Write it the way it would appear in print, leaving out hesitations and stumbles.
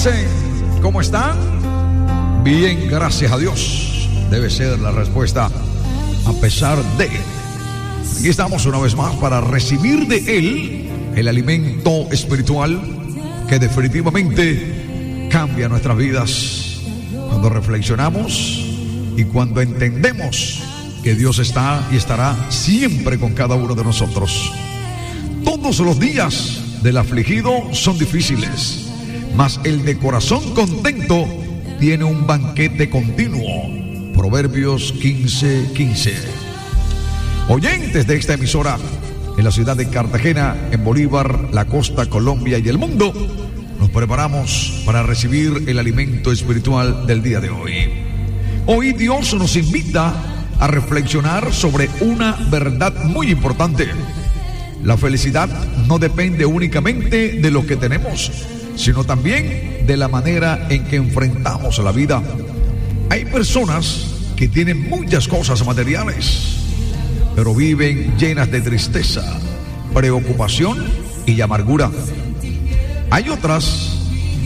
dicen? ¿Cómo están? Bien, gracias a Dios. Debe ser la respuesta a pesar de. Aquí estamos una vez más para recibir de Él el alimento espiritual que definitivamente cambia nuestras vidas cuando reflexionamos y cuando entendemos que Dios está y estará siempre con cada uno de nosotros. Todos los días del afligido son difíciles, mas el de corazón contento tiene un banquete continuo. Proverbios 15:15. Oyentes de esta emisora en la ciudad de Cartagena, en Bolívar, la costa, Colombia y el mundo, nos preparamos para recibir el alimento espiritual del día de hoy. Hoy Dios nos invita a reflexionar sobre una verdad muy importante. La felicidad no depende únicamente de lo que tenemos, sino también de la manera en que enfrentamos la vida. Hay personas que tienen muchas cosas materiales, pero viven llenas de tristeza, preocupación y amargura. Hay otras